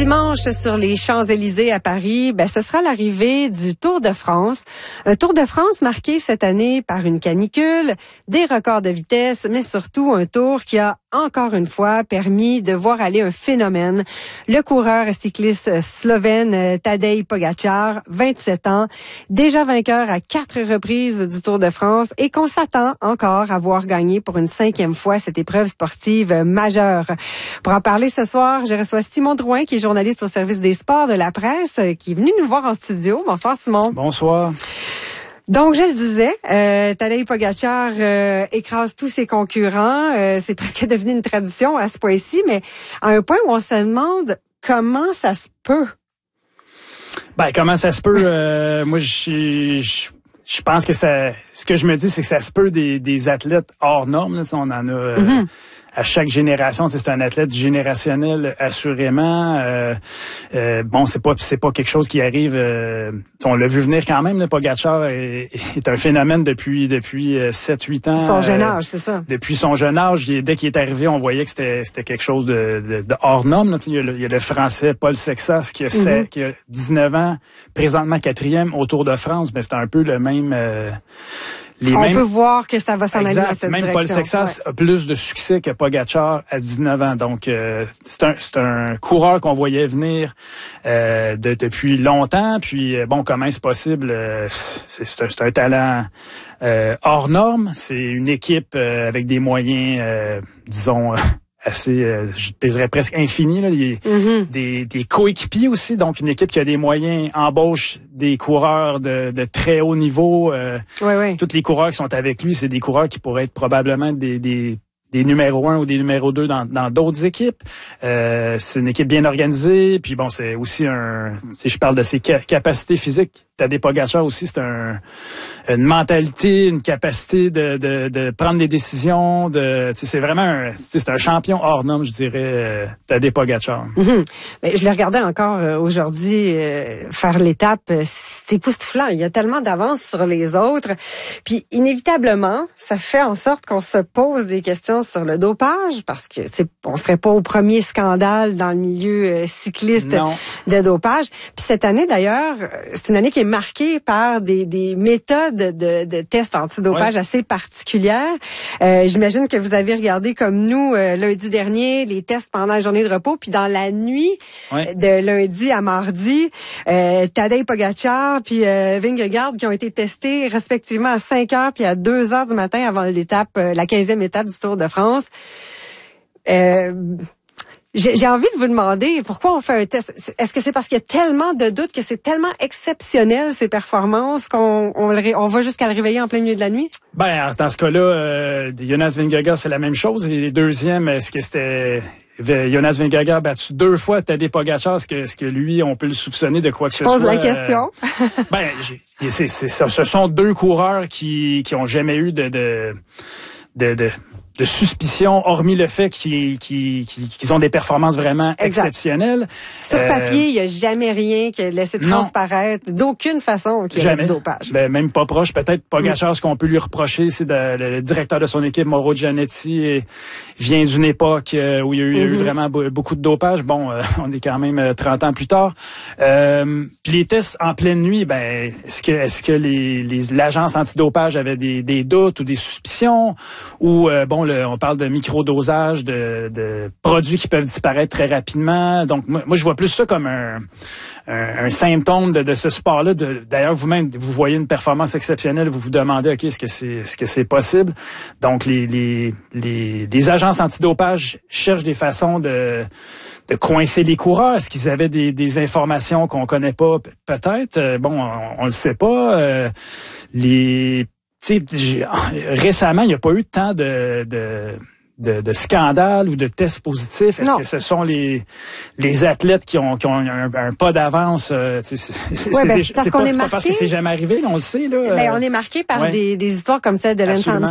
Dimanche, sur les Champs-Élysées à Paris, ce sera l'arrivée du Tour de France. Un Tour de France marqué cette année par une canicule, des records de vitesse, mais surtout un tour qui a encore une fois permis de voir aller un phénomène. Le coureur et cycliste slovène Tadej Pogačar, 27 ans, déjà vainqueur à 4 reprises du Tour de France et qu'on s'attend encore à voir gagner pour une 5e fois cette épreuve sportive majeure. Pour en parler ce soir, je reçois Simon Drouin, qui est journaliste au service des sports de la presse, qui est venu nous voir en studio. Bonsoir Simon. Bonsoir. Donc, je le disais, Tadej Pogačar écrase tous ses concurrents. C'est presque devenu une tradition à ce point-ci, mais à un point où on se demande comment ça se peut. Comment ça se peut? Moi, je pense que ce que je me dis, c'est que ça se peut des athlètes hors normes. Là, on en a à chaque génération. C'est un athlète générationnel, assurément. C'est pas quelque chose qui arrive. On l'a vu venir quand même. Là, Pogačar est un phénomène depuis 7-8 ans. Son jeune âge, c'est ça. Depuis son jeune âge, dès qu'il est arrivé, on voyait que c'était quelque chose de hors norme. Là. Il y a le Français Paul Sexas qui a 19 ans, présentement 4e au Tour de France. C'est un peu le même. On peut voir que ça va s'en aller dans cette direction. Même Paul Sexas a plus de succès que Pogačar à 19 ans. Donc, c'est un coureur qu'on voyait venir depuis longtemps. Puis, comment c'est possible? C'est un talent hors norme. C'est une équipe avec des moyens, disons... assez, je dirais presque infini, là, des coéquipiers aussi, donc une équipe qui a des moyens, embauche des coureurs de très haut niveau. Tous les coureurs qui sont avec lui, c'est des coureurs qui pourraient être probablement des numéros 1 ou des numéros 2 dans d'autres équipes. C'est une équipe bien organisée, puis c'est aussi si je parle de ses capacités physiques, Tadej Pogačar aussi, c'est une mentalité, une capacité de prendre des décisions, c'est vraiment c'est un champion hors norme, je dirais, Tadej Pogačar. Je le regardais encore aujourd'hui faire l'étape, c'est époustouflant, il y a tellement d'avance sur les autres, puis inévitablement, ça fait en sorte qu'on se pose des questions sur le dopage, parce que on serait pas au premier scandale dans le milieu cycliste de dopage. Puis cette année d'ailleurs, c'est une année qui est marquée par des méthodes de tests antidopage assez particulières. J'imagine que vous avez regardé comme nous lundi dernier les tests pendant la journée de repos, puis dans la nuit de lundi à mardi, Tadej Pogačar puis Vingegaard qui ont été testés respectivement à 5h puis à 2h du matin avant l'étape, la 15e étape du Tour de France. J'ai envie de vous demander pourquoi on fait un test. Est-ce que c'est parce qu'il y a tellement de doutes, que c'est tellement exceptionnel ces performances qu'on va jusqu'à le réveiller en plein milieu de la nuit? Dans ce cas-là, Jonas Vingegaard, c'est la même chose. Et deuxième, est-ce que c'était Jonas Vingegaard battu 2 fois Tadej Pogačar? Est-ce que lui, on peut le soupçonner de quoi que ce soit? Je pose la question. Ce sont 2 coureurs qui ont jamais eu de suspicion, hormis le fait qu'ils ont des performances vraiment exceptionnelles. Sur papier, il n'y a jamais rien qui a laissé transparaître d'aucune façon qu'il y a du dopage. Même pas proche. Peut-être Pogačar, ce qu'on peut lui reprocher, c'est le directeur de son équipe, Mauro Gianetti, vient d'une époque où il y a eu vraiment beaucoup de dopage. On est quand même 30 ans plus tard. Puis les tests en pleine nuit, est-ce que l'agence antidopage avait des doutes ou des suspicions, ou on parle de microdosage, de produits qui peuvent disparaître très rapidement. Donc, moi je vois plus ça comme un symptôme de ce sport-là. D'ailleurs, vous-même, vous voyez une performance exceptionnelle, vous vous demandez, OK, est-ce que c'est possible? Donc, les agences antidopage cherchent des façons de coincer les coureurs. Est-ce qu'ils avaient des informations qu'on connaît pas? Peut-être. On le sait pas. Récemment, il n'y a pas eu tant de scandales ou de tests positifs. Est-ce que ce sont les athlètes qui ont un pas d'avance? C'est pas parce que c'est jamais arrivé, là, on le sait. Là. On est marqué par des histoires comme celle de Lance